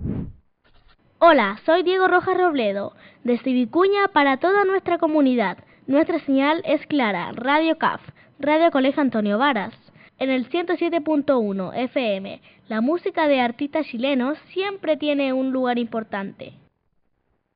Hola, soy Diego Rojas Robledo, desde Vicuña para toda nuestra comunidad. Nuestra señal es clara, Radio CAF, Radio Colegio Antonio Varas. En el 107.1 FM, la música de artistas chilenos siempre tiene un lugar importante.